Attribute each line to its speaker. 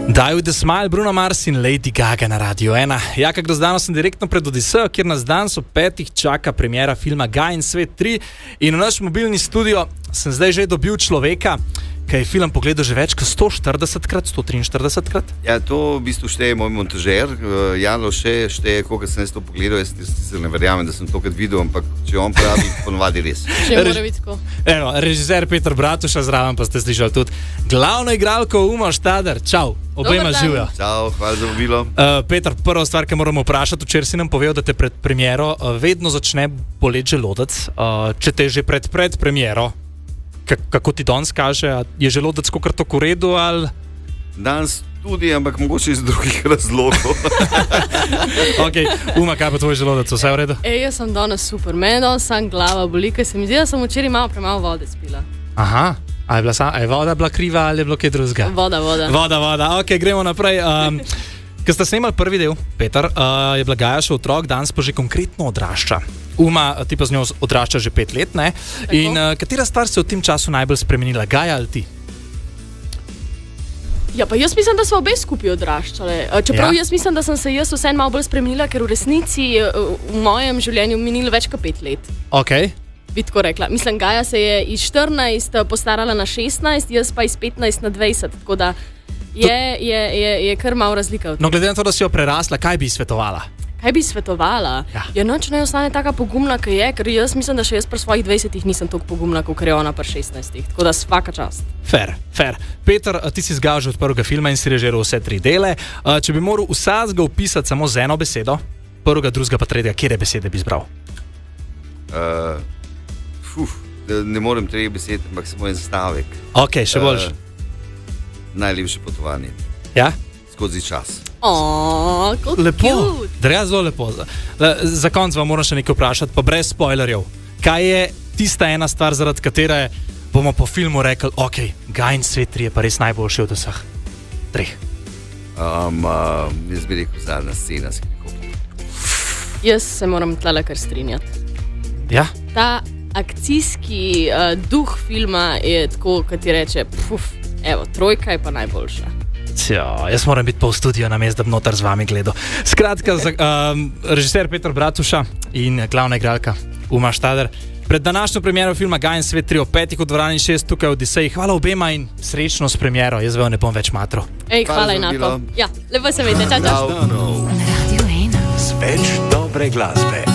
Speaker 1: Die with a Smile, Bruno Mars in Lady Gaga na Radio 1. Ja, kako danes sem direktno pred Odisejo, kjer nas danes ob 5 čaka premiera filma Gaja in svet 3. In v naš mobilni studio sem zdaj že dobil človeka, ki je film pogledal že več kot 140krat, 143krat.
Speaker 2: Ja, to v bistvu šteje moj montažer. Jano šteje, koliko sem jaz to pogledal. Jaz se ne verjamem, da sem to kad videl, ampak če on pravi, ponovadi res.
Speaker 3: Če mora biti tako.
Speaker 1: Evo, režiser Peter Bratuša, zraven pa ste slišali tudi glavno igralko Uma Štader. Čau, obema živijo.
Speaker 2: Čau, hvala za vabilo.
Speaker 1: Peter, prva stvar, ki moramo vprašati, včeraj si nam povedal, da te pred premiero vedno začne boleti želodec. Če te že pred premiero, kako ti danes kaže, je želodec kakor to v redu ali?
Speaker 2: Danes tudi, ampak mogoče iz drugih razlogov.
Speaker 1: Ok, Uma, kaj pa tvoj želodec, vse v redu?
Speaker 3: Jaz sem danes super, meni danes sam glava boli, ker se mi zdi, da sem včeraj malo premalo vode spila.
Speaker 1: Aha, a je voda bila kriva ali je bilo kaj drugega? Voda, ok, gremo naprej. Ko ste snemali prvi del, Peter, je bila Gaja še otrok, danes pa že konkretno odrašča. Uma, ti pa z njo odrašča že 5 let, ne?
Speaker 3: Tako.
Speaker 1: In katera stvar se v tem času najbolj spremenila, Gaja ali ti?
Speaker 3: Ja, pa jaz mislim, da smo obe skupaj odraščale. Čeprav
Speaker 1: Ja.
Speaker 3: jaz mislim, da sem se jaz vseeno malo bolj spremenila, ker v resnici v mojem življenju minilo več kot 5 let.
Speaker 1: Ok.
Speaker 3: Bi tako rekla. Mislim, Gaja se je iz 14 postarala na 16, jaz pa iz 15 na 20, tako da je kar malo razlika.
Speaker 1: No, glede na to, da si jo prerasla, kaj bi svetovala?
Speaker 3: Kaj bi svetovala?
Speaker 1: Ja.
Speaker 3: Noč ne ostane taka pogumna, kot je, ker jaz mislim, da še jaz pri svojih 20 nisem tako pogumna, kot je ona pri 16. Tako da svaka čast.
Speaker 1: Fair. Peter, ti si zgal že od prvega filma in si režiral vse 3 dele. Če bi moral vsakega opisati samo z eno besedo, prvega, drugega pa tretjega, kje besede bi izbral?
Speaker 2: Ne morem 3 besed, ampak samo en stavek.
Speaker 1: Ok, še boljš.
Speaker 2: Najlepše potovanje.
Speaker 1: Ja?
Speaker 2: Skozi čas.
Speaker 3: Kot
Speaker 1: Lepo,
Speaker 3: cute.
Speaker 1: res zelo lepo. Za konec vam moram še nekaj vprašati, pa brez spoilerjev. Kaj je tista ena stvar, zaradi katere bomo po filmu rekli, ok, Gaja in svet 3 je pa res najboljši od vseh 3?
Speaker 2: Jaz bi rekel zadnja scena s helikopterjem.
Speaker 3: Jaz se moram tlele kar strinjati.
Speaker 1: Ja?
Speaker 3: Ta akcijski duh filma je tako, kot ti reče, evo, 3 je pa najboljša.
Speaker 1: Jaz moram biti pa v studiu na mestu, da bi noter z vami gledal. Skratka, režiser Peter Bratuša in glavna igralka Uma Štader. Pred današnjo premiero filma Gaja in svet 3 ob 5 v dvorani 6 tukaj v Odiseji. Hvala obema in srečno s premiero. Jaz ne bom več matro.
Speaker 3: Hvala Enako. Ja, lepo se vidite. Čau.
Speaker 4: Na Radio 1. Z več dobre glasbe.